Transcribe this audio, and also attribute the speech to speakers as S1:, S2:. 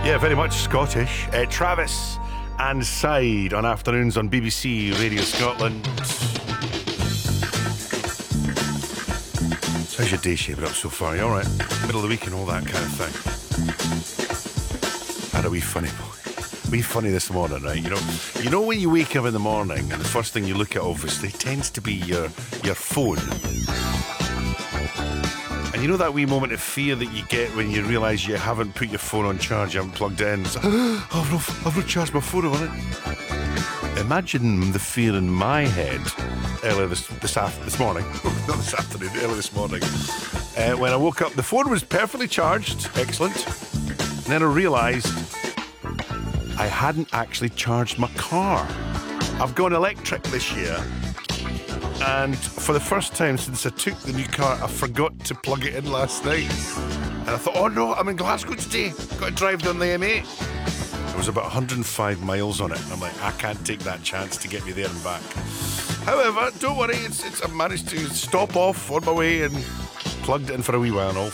S1: Yeah, very much Scottish. Travis and Side on afternoons on BBC Radio Scotland. So how's your day shaping up so far? You alright? Middle of the week and all that kind of thing. Had a wee funny this morning, right? You know when you wake up in the morning and the first thing you look at obviously tends to be your phone. And you know that wee moment of fear that you get when you realise you haven't put your phone on charge, you haven't plugged it in. It's like, I've not charged my phone on it. Imagine the fear in my head earlier this morning. Not this afternoon, earlier this morning. When I woke up, the phone was perfectly charged. Excellent. And then I realised I hadn't actually charged my car. I've gone electric this year. And for the first time since I took the new car, I forgot to plug it in last night. And I thought, oh no, I'm in Glasgow today. Got to drive down the M8. There was about 105 miles on it. I'm like, I can't take that chance to get me there and back. However, don't worry, I managed to stop off on my way and plugged it in for a wee while and all